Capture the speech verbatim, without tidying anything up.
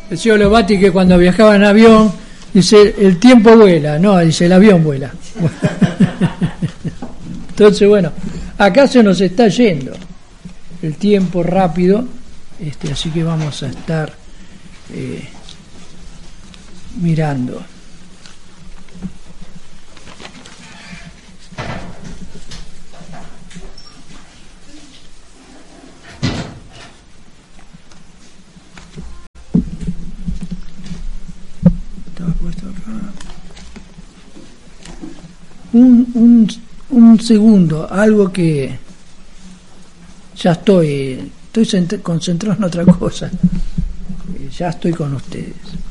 Decía Lobati que cuando viajaba en avión, dice, el tiempo vuela, no, dice, el avión vuela. Entonces, bueno, acá se nos está yendo el tiempo rápido, este, así que vamos a estar eh, mirando. Un, un, un segundo, algo que ya estoy, estoy concentrado en otra cosa, ya estoy con ustedes.